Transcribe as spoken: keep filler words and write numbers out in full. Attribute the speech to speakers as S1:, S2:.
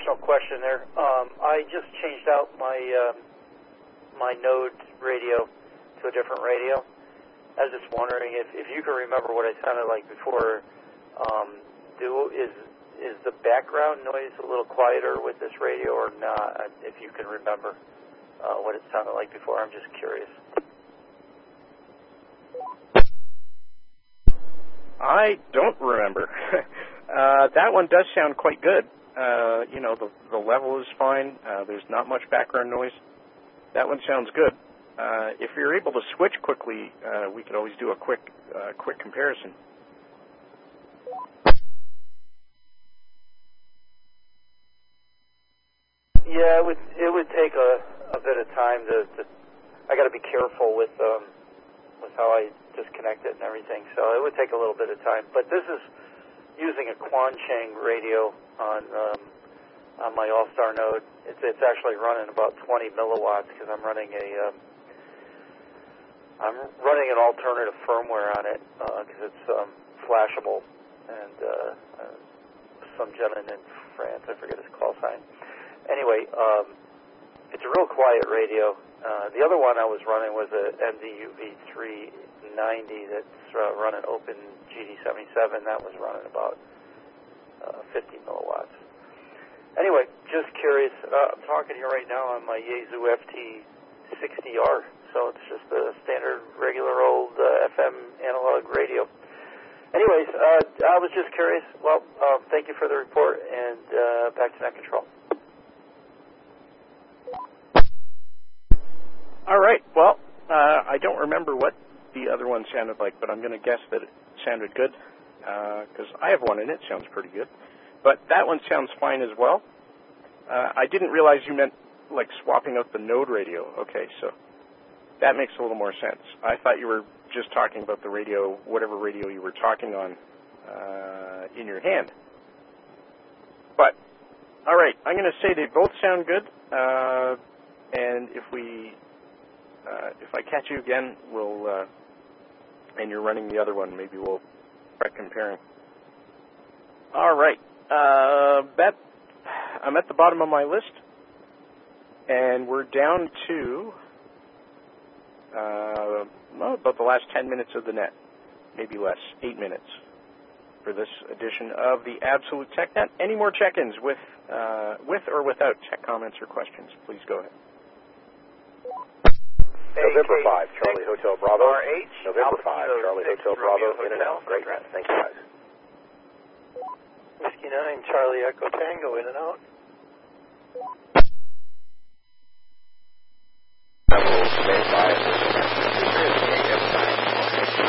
S1: additional question there. Um, I just changed out my uh, my Node radio to a different radio. I was just wondering if, if you can remember what I sounded like before. Um, do is is the background noise a little quieter with this radio or not? If you can remember uh, what it sounded like before, I'm just curious.
S2: I don't remember. uh, that one does sound quite good. Uh, you know, the, the level is fine. Uh, there's not much background noise. That one sounds good. Uh, if you're able to switch quickly, uh, we could always do a quick, uh, quick comparison.
S1: Yeah, it would it would take a, a bit of time to. to I got to be careful with um, with how I disconnect it and everything. So it would take a little bit of time. But this is using a Quancheng radio on um, on my All-Star node. It's it's actually running about twenty milliwatts because I'm running a um, I'm running an alternative firmware on it because uh, it's um, flashable, and uh, uh, some gentleman in France, I forget his call sign. Anyway, um, it's a real quiet radio. Uh, the other one I was running was a M D U V three ninety that's uh, running Open G D seventy-seven. That was running about uh, fifty milliwatts. Anyway, just curious. Uh, I'm talking here right now on my Yaesu F T sixty R, so it's just a standard, regular old uh, F M analog radio. Anyways, uh, I was just curious. Well, uh, thank you for the report, and uh, back to Net Control.
S2: All right. Well, uh, I don't remember what the other one sounded like, but I'm going to guess that it sounded good because uh, I have one and it sounds pretty good. But that one sounds fine as well. Uh, I didn't realize you meant like swapping out the Node radio. Okay, so that makes a little more sense. I thought you were just talking about the radio, whatever radio you were talking on uh, in your hand. But, all right, I'm going to say they both sound good. Uh, and if we... Uh, if I catch you again, we'll, uh, and you're running the other one, maybe we'll try comparing. All right. Uh, that, I'm at the bottom of my list, and we're down to uh, well, about the last ten minutes of the net, maybe less, eight minutes for this edition of the Absolute TechNet. Any more check-ins with, uh, with or without tech comments or questions? Please go ahead.
S3: November five, Charlie Hotel Bravo.
S1: R H,
S3: November five, Charlie Hotel Bravo, in and out. Great. Thank you, guys.
S1: Whiskey nine, Charlie Echo Tango, in and out.